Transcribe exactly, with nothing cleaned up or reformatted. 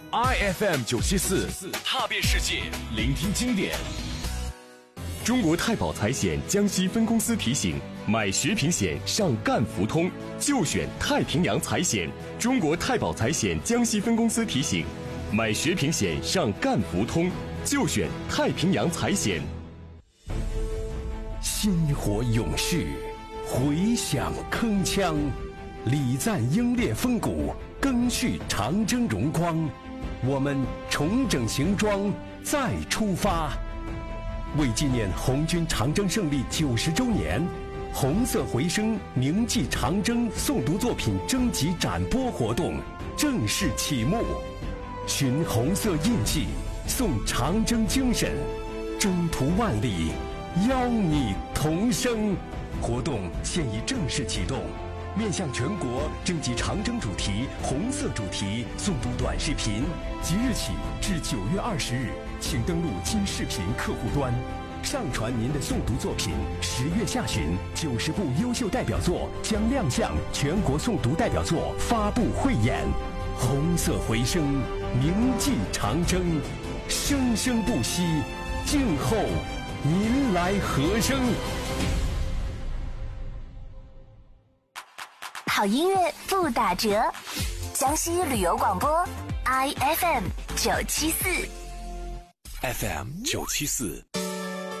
I F M 九七四，踏遍世界，聆听经典。 中国太保财险江西分公司提醒：买学平险上赣福通，就选太平洋财险。中国太保财险江西分公司提醒：买学平险上赣福通，就选太平洋财险。 薪火勇士，回响铿锵，礼赞英烈风骨，赓续长征荣光。我们重整行装，再出发。为纪念红军长征胜利九十周年，红色回声铭记长征诵读作品征集展播活动正式启幕。寻红色印记，颂长征精神，征途万里，邀你同声。活动现已正式启动，面向全国征集长征主题、红色主题诵读短视频，即日起至九月二十日，请登录金视频客户端，上传您的诵读作品。十月下旬，九十部优秀代表作将亮相全国诵读代表作发布汇演。红色回声，铭记长征，生生不息，静候您来和声。 好音乐不打折，江西旅游广播 I F M 九七四 ，F M 九七四。